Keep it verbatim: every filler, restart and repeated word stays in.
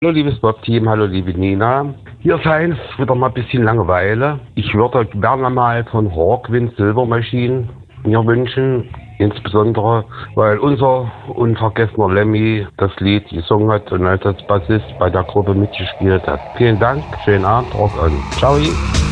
Hallo liebes Bob-Team, hallo liebe Nina. Hier ist Heinz, wieder mal ein bisschen Langeweile. Ich würde gerne mal von Hawkwind Silver Machine mir wünschen. Insbesondere, weil unser unvergessener Lemmy das Lied gesungen hat und als Bassist bei der Gruppe mitgespielt hat. Vielen Dank, schönen Abend, rock on. Ciao.